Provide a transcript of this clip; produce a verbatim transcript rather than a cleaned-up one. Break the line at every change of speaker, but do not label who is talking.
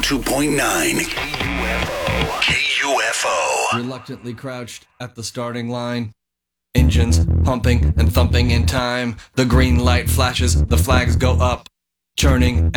two point nine K U F O.
Reluctantly crouched at the starting line. Engines pumping and thumping in time. The green light flashes, the flags go up. Churning